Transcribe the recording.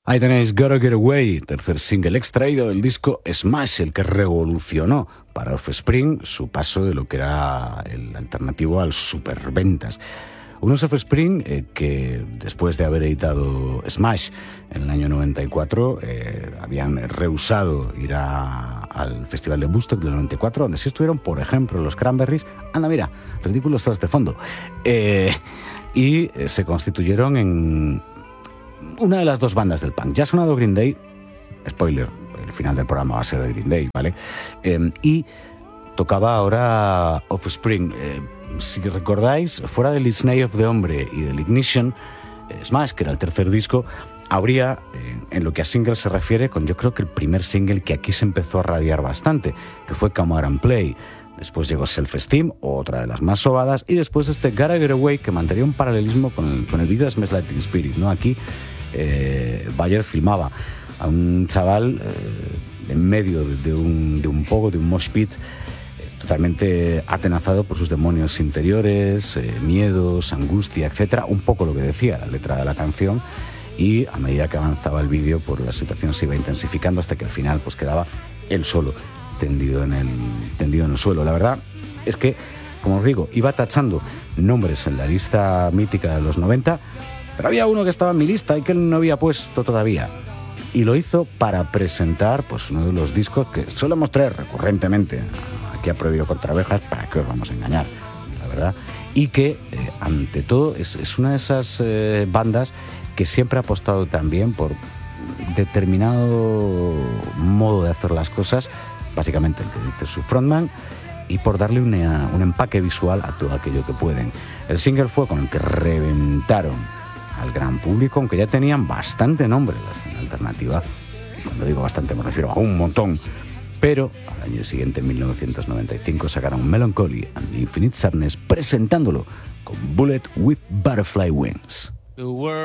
Ahí tenéis Gotta Get Away, tercer single extraído del disco Smash, el que revolucionó para Offspring su paso de lo que era el alternativo al superventas. Unos Offspring que después de haber editado Smash en el año 94 habían rehusado ir al Festival de Woodstock del 94, donde sí estuvieron, por ejemplo, los Cranberries. Anda, mira, ridículos todos de fondo. Y se constituyeron en una de las dos bandas del punk. Ya ha sonado Green Day, spoiler, el final del programa va a ser de Green Day, ¿vale? Y tocaba ahora Offspring. Si recordáis, fuera del It's Night of the Hombre y del Ignition, Smash, que era el tercer disco, habría, en lo que a singles se refiere, con yo creo que el primer single que aquí se empezó a radiar bastante, que fue Come Out and Play. Después llegó Self-Esteem, otra de las más sobadas, y después este Gotta Get Away, que mantenía un paralelismo con el vídeo de Smells Like Teen Spirit, ¿no? Aquí Bayer filmaba a un chaval en medio de un pogo, de un mosh pit, totalmente atenazado por sus demonios interiores, miedos, angustia, etcétera. Un poco lo que decía la letra de la canción, y a medida que avanzaba el vídeo, pues la situación se iba intensificando hasta que al final pues quedaba él solo tendido en el suelo. La verdad es que, como os digo, iba tachando nombres en la lista mítica de los 90, pero había uno que estaba en mi lista y que él no había puesto todavía. Y lo hizo para presentar pues uno de los discos que solemos traer recurrentemente aquí a Prohibido Contra Abejas, para que os vamos a engañar, la verdad. Y que, ante todo, es una de esas bandas que siempre ha apostado también por determinado modo de hacer las cosas, básicamente el que dice su frontman, y por darle un empaque visual a todo aquello que pueden. El single fue con el que reventaron al gran público, aunque ya tenían bastante nombre la escena alternativa. Y cuando digo bastante me refiero a un montón. Pero al año siguiente, en 1995, sacaron Melancholy and the Infinite Sadness, presentándolo con Bullet with Butterfly Wings.